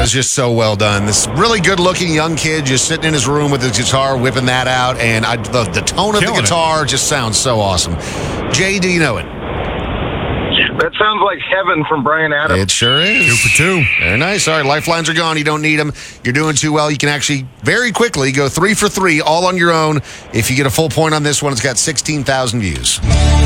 is just so well done. This really good-looking young kid just sitting in his room with his guitar, whipping that out, and the tone of the guitar just sounds so awesome. Jay, do you know it? That sounds like heaven from Bryan Adams. It sure is. 2 for 2. Very nice. All right, lifelines are gone. You don't need them. You're doing too well. You can actually very quickly go 3 for 3 all on your own. If you get a full point on this one, it's got 16,000 views.